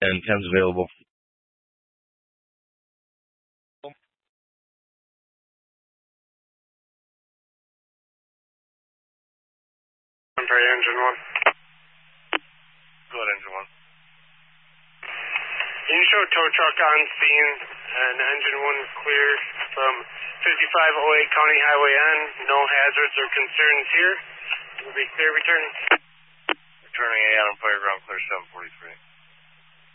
and 10's available. Empire engine 1. Go ahead, engine 1. Can you show tow truck on scene and engine 1 clear from 5508 County Highway N? No hazards or concerns here. Will be clear return. Returning A on Empire ground clear 743.